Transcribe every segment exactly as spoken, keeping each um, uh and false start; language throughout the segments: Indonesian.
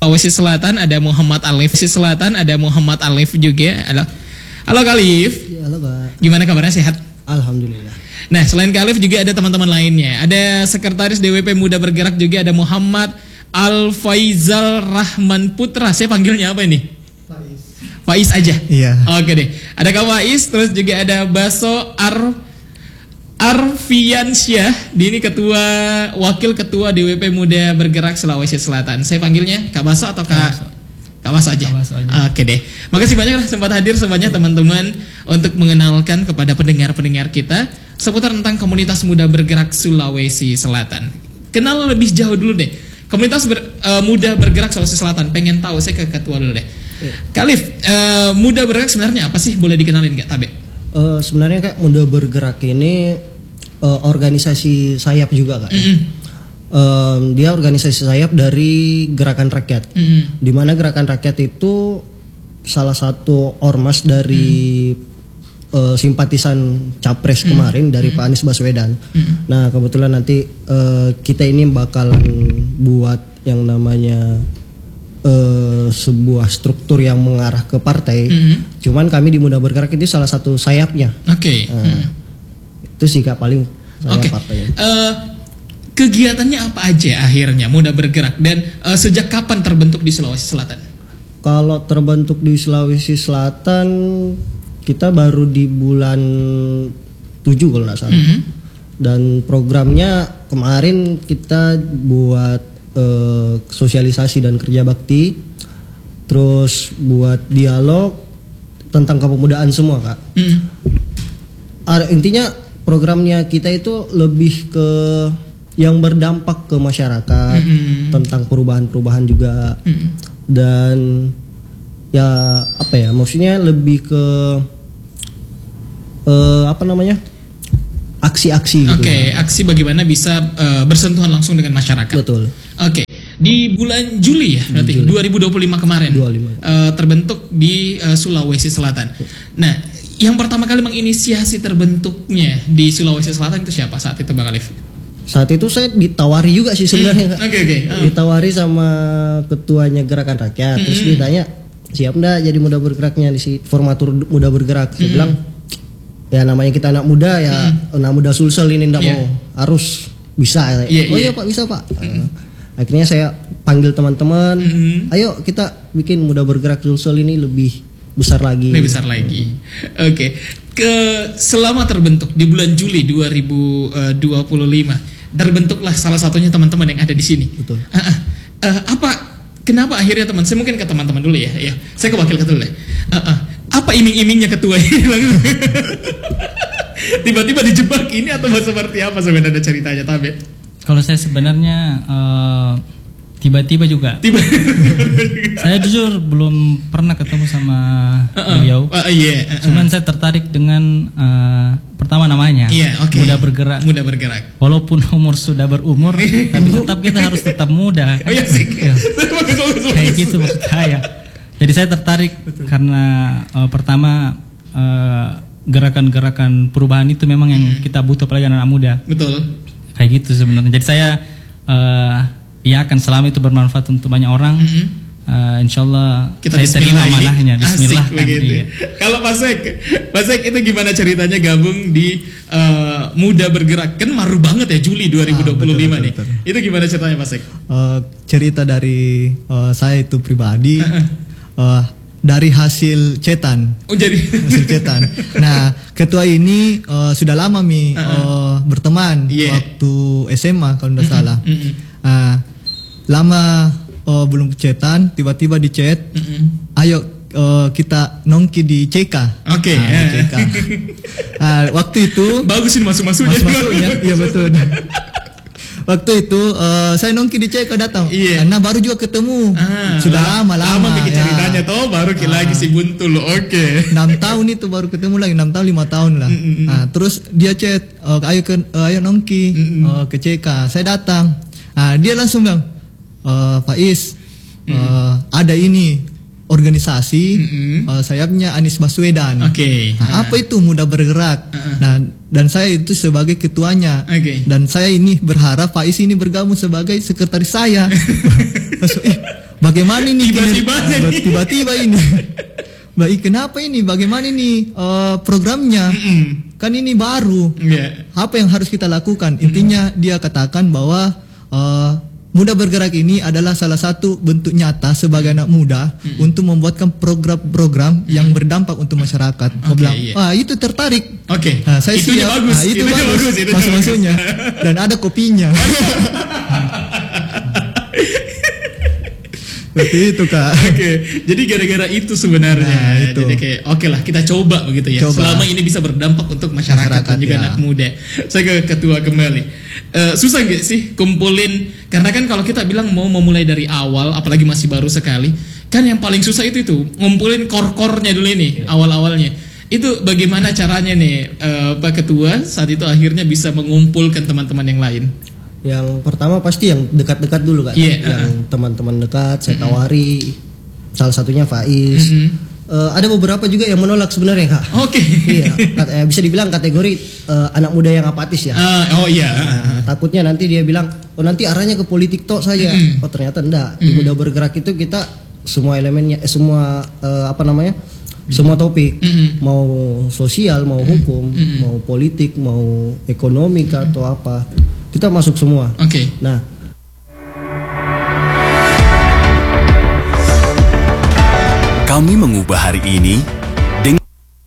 Sulawesi Selatan ada Muhammad Alif. Sulawesi Selatan ada Muhammad Alif juga. Halo, halo Kak Alif. Ya, halo Pak. Gimana kabarnya, sehat? Alhamdulillah. Nah, selain Kak Alif juga ada teman-teman lainnya. Ada Sekretaris D W P Muda Bergerak juga ada Muhammad Al Faizal Rahman Putra. Saya panggilnya apa ini? Faiz. Faiz aja. Iya. Oke deh. Ada Kak Faiz, terus juga ada Baso Ar Arfiansyah, dia ini ketua wakil ketua D W P Muda Bergerak Sulawesi Selatan. Saya panggilnya Kak Baso atau Kak Kak Baso aja. Kak Baso aja. Oke deh. Makasih banyak lah sempat hadir semuanya teman-teman untuk mengenalkan kepada pendengar-pendengar kita seputar tentang komunitas muda bergerak Sulawesi Selatan. Kenal lebih jauh dulu deh. Komunitas ber, uh, muda bergerak Sulawesi Selatan. Pengen tahu, saya ke ketua dulu deh. Yeah. Kak Alif, uh, muda bergerak sebenarnya apa sih? Boleh dikenalin nggak, Tabe? Uh, sebenarnya Kak, Muda Bergerak ini uh, organisasi sayap juga Kak. Mm-hmm. uh, dia organisasi sayap dari Gerakan Rakyat. Mm-hmm. Dimana Gerakan Rakyat itu salah satu ormas dari mm-hmm. uh, simpatisan Capres mm-hmm. kemarin dari mm-hmm. Pak Anies Baswedan. Mm-hmm. Nah kebetulan nanti uh, kita ini bakalan buat yang namanya Uh, sebuah struktur yang mengarah ke partai. Mm-hmm. Cuman kami di Muda Bergerak itu salah satu sayapnya. Oke. Okay. Uh, mm. Itu sih Kak paling sayap okay. partainya. Uh, kegiatannya apa aja akhirnya Muda Bergerak dan uh, sejak kapan terbentuk di Sulawesi Selatan? Kalau terbentuk di Sulawesi Selatan kita baru di bulan tujuh kalau nggak salah. Mm-hmm. Dan programnya kemarin kita buat Uh, sosialisasi dan kerja bakti, terus buat dialog tentang kepemudaan semua Kak. Mm. Uh, intinya programnya kita itu lebih ke yang berdampak ke masyarakat, mm-hmm. tentang perubahan-perubahan juga, mm. dan ya apa ya, maksudnya lebih ke uh, apa namanya? aksi-aksi gitu. Oke, okay, aksi bagaimana bisa uh, bersentuhan langsung dengan masyarakat. Betul. Oke, okay. Di bulan Juli ya, berarti Juli. dua ribu dua puluh lima kemarin dua puluh lima. Uh, terbentuk di uh, Sulawesi Selatan. Nah, yang pertama kali menginisiasi terbentuknya di Sulawesi Selatan itu siapa saat itu, Bang Alif? Saat itu saya ditawari juga sih sebenarnya. Oke, oke. Okay, okay. uh. Ditawari sama ketuanya Gerakan Rakyat, mm-hmm. terus ditanya siap enggak jadi Muda Bergeraknya di si formatur Muda Bergerak. Saya mm-hmm. bilang ya namanya kita anak muda ya, mm. anak muda Sulsel ini ndak yeah. mau, harus bisa. Yeah, oh iya yeah. Pak, bisa Pak. Mm. Akhirnya saya panggil teman-teman, mm-hmm. ayo kita bikin Muda Bergerak Sulsel ini lebih besar lagi. Lebih besar lagi. Oke. Okay. Ke selama terbentuk di bulan Juli dua ribu dua puluh lima terbentuklah salah satunya teman-teman yang ada di sini. Betul. Uh, uh, uh, apa? Kenapa akhirnya teman? Saya mungkin ke teman-teman dulu ya. Ya. Saya ke wakil ketua dulu. Uh, uh. Apa iming-imingnya ketua ini? Tiba-tiba dijebak ini atau seperti apa sebenarnya ceritanya, Tabe? Kalau saya sebenarnya uh, tiba-tiba juga. Tiba. Saya jujur belum pernah ketemu sama uh-uh. beliau. Uh, yeah, uh-uh. Cuman saya tertarik dengan uh, pertama namanya. Yeah, okay. Muda Bergerak. Muda Bergerak. Walaupun umur sudah berumur, tapi tetap kita harus tetap muda. Oh iya sih. Ya. Kayak gitu maksud saya. Jadi saya tertarik Betul. karena uh, pertama uh, gerakan-gerakan perubahan itu memang yang hmm. kita butuh apalagi anak muda. Betul. Kayak gitu sebenarnya. Jadi saya uh, ya akan selama itu bermanfaat untuk banyak orang. Hmm. Uh, Insyaallah kita saya terima amanahnya. Bismillah. Iya. Kalau Pak Sek, Pak Sek itu gimana ceritanya gabung di uh, Muda Bergerak? Kan maru banget ya Juli dua ribu dua puluh lima ah, betul, nih. Betul, betul. Itu gimana ceritanya Pak Sek? Uh, cerita dari uh, saya itu pribadi. Uh, dari hasil cetan. Oh jadi hasil cetan. Nah ketua ini uh, sudah lama mi uh-uh. uh, berteman yeah. waktu S M A kalau tidak mm-hmm. salah. Mm-hmm. Uh, lama uh, belum cetan, tiba-tiba di chat, mm-hmm. ayo uh, kita nongki di C K. Oke. Okay. Nah, yeah. C K. uh, waktu itu bagusin masuk-masuknya. Masuk-masuknya, iya betul. Waktu itu uh, saya nongki di C K datang, iya. karena baru juga ketemu, ah, sudah lama lama. Lama bikin ya. ceritanya toh, baru ah. lagi si Buntul, oke. Okay. enam tahun itu baru ketemu lagi, enam tahun lima tahun lah. Mm-mm. Nah, terus dia chat, uh, ayo ke, uh, ayo nongki uh, ke C K. Saya datang, nah, dia langsung bilang, uh, Faiz, uh, ada ini organisasi uh, sayapnya Anies Baswedan. Oke. Okay. Nah, apa itu Muda Bergerak? Uh-uh. Nah, dan saya itu sebagai ketuanya. Okay. Dan saya ini berharap Faiz ini bergabung sebagai sekretaris saya. Maksud, eh, bagaimana ini tiba-tiba kinerja, tiba-tiba ini baik kenapa ini bagaimana ini uh, programnya mm-mm. kan ini baru yeah. apa yang harus kita lakukan intinya mm-hmm. dia katakan bahwa uh, Muda Bergerak ini adalah salah satu bentuk nyata sebagai anak muda mm-hmm. untuk membuatkan program-program mm-hmm. yang berdampak untuk masyarakat. Okay, bilang, yeah. ah itu tertarik. Oke. Okay. Nah, saya Itunya siap. bagus. Nah, itu Itunya bagus. bagus. Itunya Masuk-masuknya dan ada kopinya. Seperti itu Kak. Oke, okay. Jadi gara-gara itu sebenarnya. Nah, itu. Jadi kayak oke okay lah kita coba begitu ya. Coba. Selama ini bisa berdampak untuk masyarakat, masyarakat dan juga ya. Anak muda. Saya ke ketua kembali. Uh, susah gak sih kumpulin? Karena kan kalau kita bilang mau memulai dari awal, apalagi masih baru sekali, kan yang paling susah itu itu ngumpulin core-core-nya dulu ini, ya. Awal-awalnya. Itu bagaimana caranya nih uh, Pak Ketua saat itu akhirnya bisa mengumpulkan teman-teman yang lain? Yang pertama pasti yang dekat-dekat dulu kan, yeah, yang uh-uh. teman-teman dekat saya tawari, mm-hmm. salah satunya Faiz. Mm-hmm. Uh, ada beberapa juga yang menolak sebenarnya Kak. Oke. Okay. Iya, kat- bisa dibilang kategori uh, anak muda yang apatis ya. Uh, oh iya. Nah, takutnya nanti dia bilang, oh nanti arahnya ke politik tok saja. Mm-hmm. Oh ternyata enggak. Di mm-hmm. Muda Bergerak itu kita semua elemennya, eh, semua uh, apa namanya, semua topik, mm-hmm. mau sosial, mau hukum, mm-hmm. mau politik, mau ekonomi mm-hmm. atau apa. Kita masuk semua. Oke. Okay. Nah, kami mengubah hari ini dengan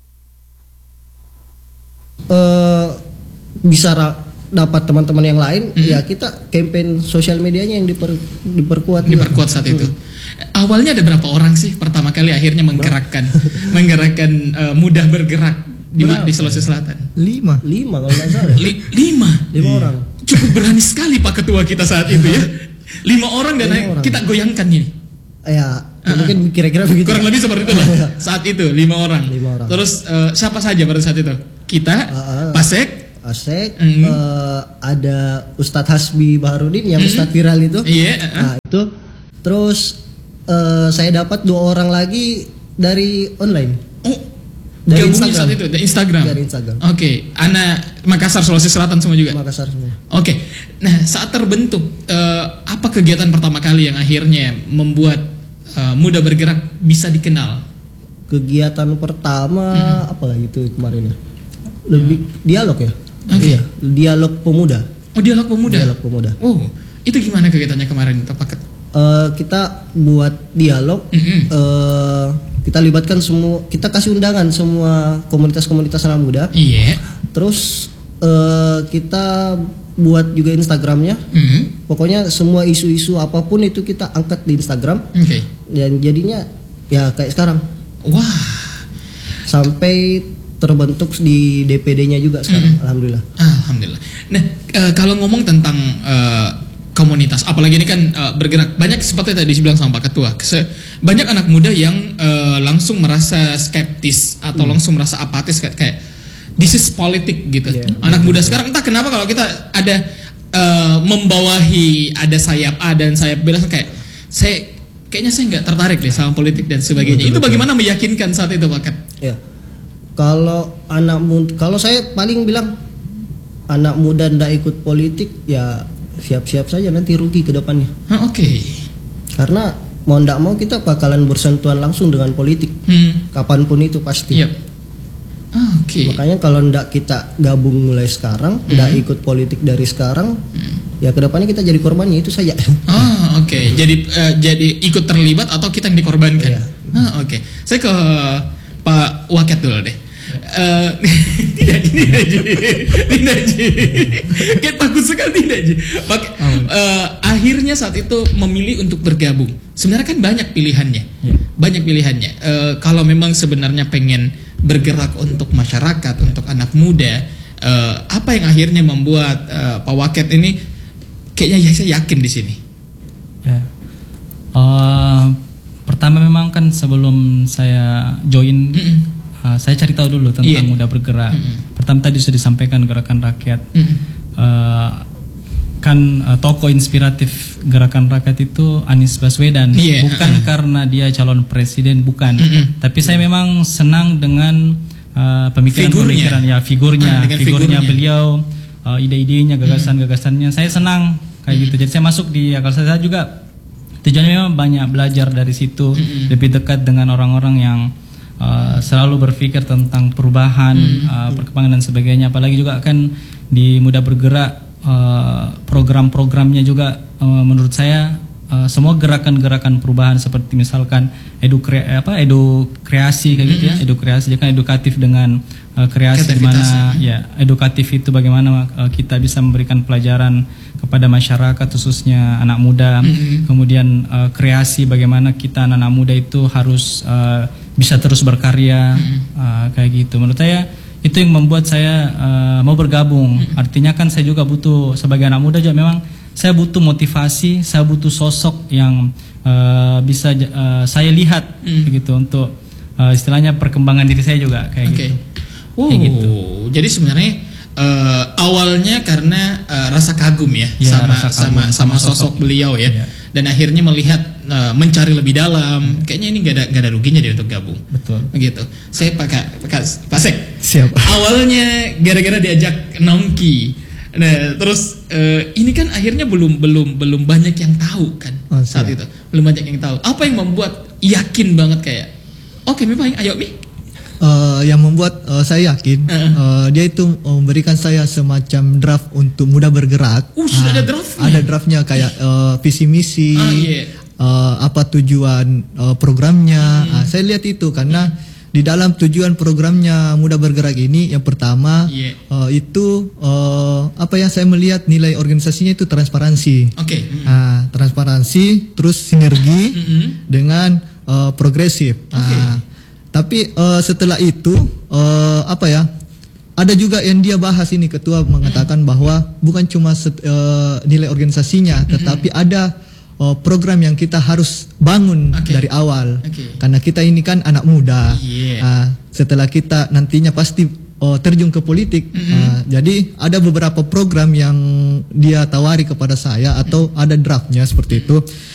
uh, bisa ra- dapat teman-teman yang lain, mm-hmm. ya kita campaign sosial medianya yang diper, diperkuat. Diperkuat juga. Saat itu. Awalnya ada berapa orang sih pertama kali akhirnya menggerakkan, menggerakkan uh, Muda Bergerak di, di Sulawesi Selatan? Lima. Lima kalau nggak salah. Li- lima. Lima iya. orang. Cukup berani sekali Pak Ketua kita saat itu ya. Lima orang dan lima orang. Kita goyangkan ini. Ya, uh-huh. mungkin kira-kira begitu. Kurang lebih seperti itu lah. Saat itu lima orang. Lima orang. Terus uh, siapa saja pada saat itu? Kita, uh-huh. Pasek, Pasek, mm-hmm. uh, ada Ustadz Hasbi Baharudin yang mm-hmm. Ustadz viral itu. Iya. Uh-huh. Nah itu. Terus uh, saya dapat dua orang lagi dari online. Oh. Dari Instagram. Saat itu, dari Instagram. Dari Instagram. Oke, okay. Anak Makassar, Sulawesi Selatan semua juga. Makassar semua. Oke, okay. Nah saat terbentuk uh, apa kegiatan pertama kali yang akhirnya membuat uh, Muda Bergerak bisa dikenal? Kegiatan pertama hmm. apa itu kemarin ya? Lebih hmm. dialog ya? Okay. Iya, dialog pemuda. Oh dialog pemuda. Dialog pemuda. Oh itu gimana kegiatannya kemarin Pak? Uh, kita buat dialog. Mm-hmm. Uh, kita libatkan semua, kita kasih undangan semua komunitas-komunitas anak muda. Iya. Yeah. Terus uh, kita buat juga Instagramnya. Mm-hmm. Pokoknya semua isu-isu apapun itu kita angkat di Instagram. Oke. Okay. Dan jadinya ya kayak sekarang. Wah. Sampai terbentuk di D P D-nya juga sekarang. Mm-hmm. Alhamdulillah. Alhamdulillah. Nah uh, kalau ngomong tentang uh, komunitas, apalagi ini kan uh, bergerak banyak seperti tadi dibilang sama Pak Ketua, se- banyak anak muda yang uh, langsung merasa skeptis atau hmm. langsung merasa apatis kayak, kayak this is politik gitu. Yeah. Anak muda sekarang entah kenapa kalau kita ada uh, membawahi ada sayap A dan sayap B kayak saya kayaknya saya nggak tertarik deh sama politik dan sebagainya. Betul, itu betul. Bagaimana meyakinkan saat itu Pak Ket? Ya. Kalau anak muda, kalau saya paling bilang anak muda ndak ikut politik ya siap-siap saja nanti rugi ke depannya. Ah, Oke. Okay. Karena mau ndak mau kita bakalan bersentuhan langsung dengan politik. Hmm. Kapanpun itu pasti. Yep. Ah, Oke. Okay. Makanya kalau ndak kita gabung mulai sekarang, hmm. ndak ikut politik dari sekarang, hmm. ya ke depannya kita jadi korbannya itu saja. Ah, oke. Okay. Jadi uh, jadi ikut terlibat atau kita yang dikorbankan. Iya. Ah, oke. Okay. Saya ke Pak Waket dulu deh. Uh, tidak tidak tidak kayak takut sekali tidak Pak, uh, akhirnya saat itu memilih untuk bergabung. Sebenarnya kan banyak pilihannya, yeah. banyak pilihannya. Uh, kalau memang sebenarnya pengen bergerak untuk masyarakat, untuk anak muda, uh, apa yang akhirnya membuat uh, Pak Waket ini kayaknya ya, saya yakin di sini. Yeah. Uh, pertama memang kan sebelum saya join. Mm-mm. Uh, saya cari tahu dulu tentang yeah. Muda Bergerak. Mm-hmm. Pertama tadi sudah disampaikan gerakan rakyat. Mm-hmm. Uh, kan uh, tokoh inspiratif gerakan rakyat itu Anies Baswedan. Yeah. Bukan uh-huh. karena dia calon presiden, bukan. Mm-hmm. Tapi saya memang senang dengan uh, pemikiran-pemikiran ya figurnya, uh, figurnya beliau, uh, ide-idenya, gagasan-gagasannya. Saya senang kayak mm-hmm. gitu. Jadi saya masuk di akal saya juga tujuannya memang banyak belajar dari situ, mm-hmm. lebih dekat dengan orang-orang yang uh, selalu berpikir tentang perubahan, mm-hmm. uh, perkembangan dan sebagainya. Apalagi juga kan di Muda Bergerak, uh, program-programnya juga uh, menurut saya uh, semua gerakan-gerakan perubahan seperti misalkan edu kre, apa edu kreasi kayak gitu, mm-hmm. ya, edu kreasi kan edukatif dengan uh, kreasi, di mana ya edukatif itu bagaimana uh, kita bisa memberikan pelajaran kepada masyarakat khususnya anak muda, mm-hmm. kemudian uh, kreasi bagaimana kita anak-anak muda itu harus uh, bisa terus berkarya, mm-hmm. uh, kayak gitu. Menurut saya itu yang membuat saya uh, mau bergabung. Mm-hmm. Artinya kan saya juga butuh sebagai anak muda juga memang saya butuh motivasi, saya butuh sosok yang uh, bisa uh, saya lihat, mm-hmm. begitu untuk uh, istilahnya perkembangan diri saya juga kayak okay. gitu. Wow. Kayak gitu. Jadi sebenarnya Uh, awalnya karena uh, rasa kagum ya, ya sama kagum, sama sama sosok, sosok beliau ya, ya, dan akhirnya melihat uh, mencari lebih dalam, kayaknya ini gak ada gak ada ruginya deh untuk gabung. Betul. Begitu. Saya pakai pakai Pasek. Siap. Awalnya gara-gara diajak nongki. Nah, terus uh, ini kan akhirnya belum belum belum banyak yang tahu kan oh, saat itu. Belum banyak yang tahu. Apa yang membuat yakin banget kayak oke, Mi paling ayo Mi. Uh, yang membuat uh, saya yakin uh. Uh, dia itu memberikan saya semacam draft untuk Muda Bergerak. Uh, sudah uh, ada draftnya. Ada draftnya kayak uh, visi misi, uh, yeah. uh, apa tujuan uh, programnya. Hmm. Uh, saya lihat itu karena hmm. di dalam tujuan programnya Muda Bergerak ini yang pertama yeah. uh, itu uh, apa yang saya melihat nilai organisasinya itu transparansi. Oke. Okay. Hmm. Uh, transparansi, terus sinergi hmm. dengan uh, progresif. Okay. Uh, Tapi uh, setelah itu uh, apa ya? Ada juga yang dia bahas ini, ketua mengatakan bahwa bukan cuma set, uh, nilai organisasinya, tetapi ada uh, program yang kita harus bangun okay. dari awal. Okay. Karena kita ini kan anak muda. Yeah. Uh, setelah kita nantinya pasti uh, terjun ke politik. Mm-hmm. uh, jadi ada beberapa program yang dia tawari kepada saya atau ada draftnya seperti itu.